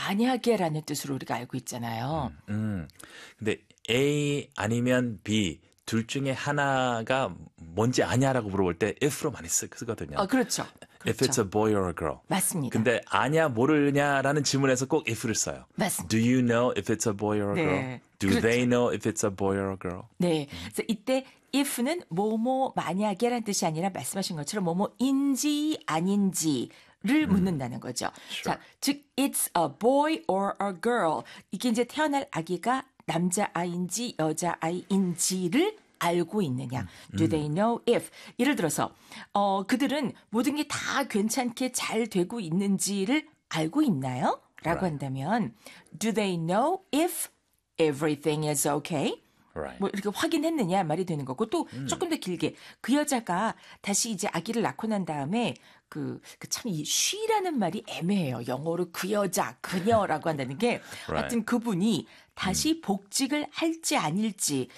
만약에라는 뜻으로 우리가 알고 있잖아요. 근데 A 아니면 B 둘 중에 하나가 뭔지 아냐라고 물어볼 때 if로 많이 쓰거든요. 그렇죠. If it's a boy or a girl. 맞습니다. 근데 아냐 모르냐라는 질문에서 꼭 if를 써요. 맞습니다. Do you know if it's a boy or a girl? 네. Do 그렇죠. they know if it's a boy or a girl? 네. 그래서 이때 if는 뭐뭐 만약에란 뜻이 아니라 말씀하신 것처럼 뭐뭐인지 아닌지를 묻는다는 거죠. Sure. 자, 즉 it's a boy or a girl. 이게 이제 태어날 아기가 남자아이인지 여자아이인지를 알고 있느냐. Do they know if? 예를 들어서 그들은 모든 게 다 괜찮게 잘 되고 있는지를 알고 있나요? 라고 한다면 Do they know if everything is okay? Right. 뭐 이렇게 확인했느냐 말이 되는 거고 또 조금 더 길게 그 여자가 다시 이제 아기를 낳고 난 다음에 참 이 she라는 말이 애매해요. 영어로 그 여자, 그녀라고 한다는 게 하여튼 그분이 다시 복직을 할지 아닐지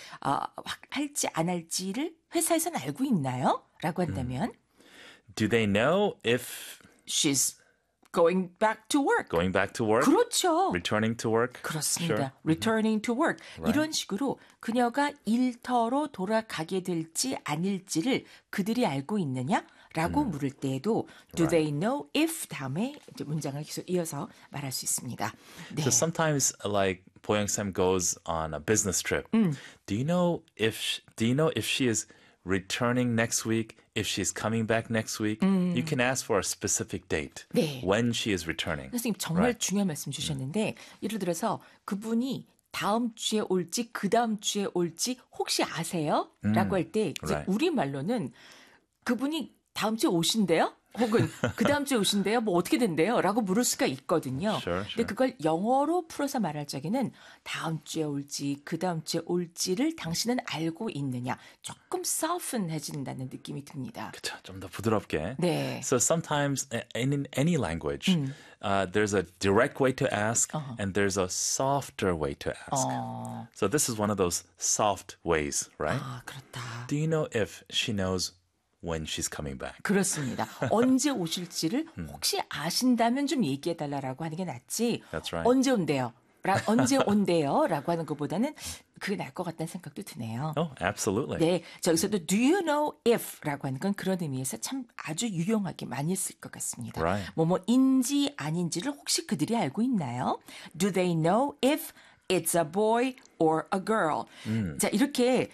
할지 안 할지를 회사에서는 알고 있나요? 라고 한다면 Do they know if she's going back to work. going back to work? 그렇죠. Returning to work? 그렇습니다. Sure. Returning to work. 이런 식으로 그녀가 일터로 돌아가게 될지 아닐지를 그들이 알고 있느냐라고 물을 때에도 Do they know if 다음에 이제 문장을 계속 이어서 말할 수 있습니다. 네. So sometimes like 보영-쌤 goes on a business trip. Do you know if she is returning next week? If she's coming back next week? You can ask for a specific date. 네. When she is returning. 선생님 정말 중요한 말씀 주셨는데 예를 들어서 그분이 다음 주에 올지 그 다음 주에 올지 혹시 아세요? 라고 할 때 우리말로는 그분이 다음 주에 오신대요? 혹은 그 다음 주에 오신대요? 뭐 어떻게 된대요? 라고 물을 수가 있거든요. Sure. 근데 그걸 영어로 풀어서 말할 적에는 다음 주에 올지 그 다음 주에 올지를 당신은 알고 있느냐. 조금 soften해진다는 느낌이 듭니다. 그쵸, 좀 더 부드럽게. 네. So sometimes in any language, there's a direct way to ask and there's a softer way to ask. So this is one of those soft ways, right? 아, 그렇다. Do you know if she knows when she's coming back? 그렇습니다. 언제 오실지를 혹시 아신다면 좀 얘기해달라고 하는 게 낫지. That's right. 언제 온대요? 언제 온대요? 라고 하는 것보다는 그게 나을 것 같다는 생각도 드네요. Oh, absolutely. 네, 저기서도 do you know if 라고 하는 건 그런 의미에서 참 아주 유용하게 많이 쓸 것 같습니다. Right. 뭐뭐인지 아닌지를 혹시 그들이 알고 있나요? Do they know if it's a boy or a girl? 자, 이렇게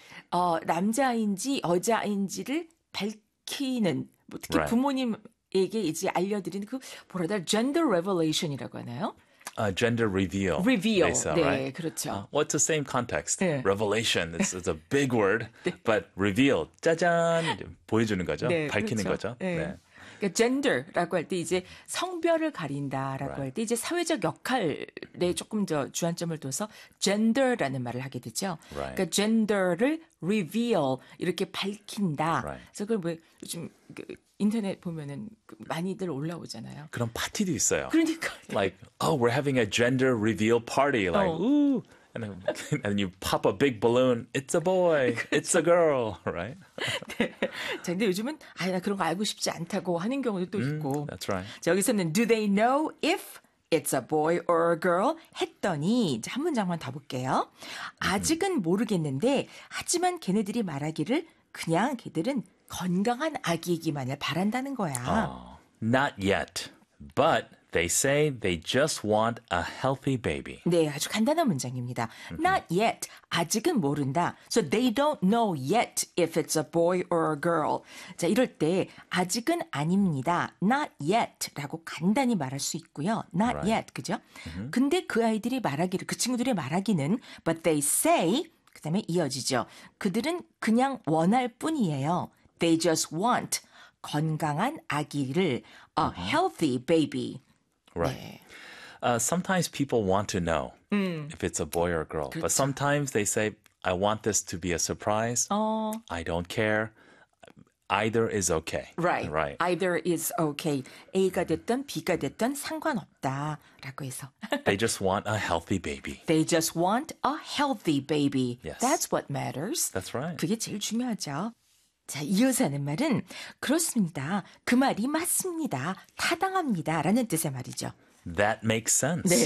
남자인지 여자인지를 밝히는 뭐 특히 Right. 부모님에게 이제 알려드리는 그 뭐라다 gender revelation이라고 하나요? Gender reveal. Reveal. They say, 네, right? 그렇죠. Well, it's the same context. 네. Revelation. It's a big word, but reveal. 짜잔. 이제 보여주는 거죠. 네, 밝히는 그렇죠. 거죠. 네. 네. 그러니까 gender라고 할 때 이제 성별을 가린다라고 할 때 이제 사회적 역할에 조금 더 주안점을 둬서 gender라는 말을 하게 되죠. Right. 그러니까 gender를 reveal 이렇게 밝힌다. Right. 그래서 그걸 뭐 요즘 인터넷 보면은 많이들 올라오잖아요. 그런 파티도 있어요. 그러니까 Like, oh, we're having a gender reveal party. Like, ooh. And you pop a big balloon. It's a boy. It's a girl. Right? 네. 자, 근데 요즘은 나 그런 거 알고 싶지 않다고 하는 경우도 또 있고. That's right. 자, 여기서는 do they know if it's a boy or a girl? 했더니 이제 한 문장만 더 볼게요. 아직은 모르겠는데 하지만 걔네들이 말하기를 그냥 걔들은 건강한 아기이기만을 바란다는 거야. Not yet. But they say they just want a healthy baby. 네, 아주 간단한 문장입니다. Not yet. 아직은 모른다. So they don't know yet if it's a boy or a girl. 자, 이럴 때 아직은 아닙니다. Not yet 라고 간단히 말할 수 있고요. Not Right. yet. 그죠? 근데 그 아이들이 말하기를, 그 친구들이 말하기는 but they say 그 다음에 이어지죠. 그들은 그냥 원할 뿐이에요. They just want 건강한 아기를 a healthy baby. Right. Sometimes people want to know if it's a boy or a girl. But sometimes they say, I want this to be a surprise. I don't care. Either is okay. Right. Right. Either is okay. A가 됐든 B가 됐든 상관없다라고 해서. They just want a healthy baby. They just want a healthy baby. Yes. That's what matters. That's right. 그게 제일 중요하죠. 자, 이어서 하는 말은 그렇습니다. 그 말이 맞습니다. 타당합니다. 라는 뜻의 말이죠. That makes sense. 네.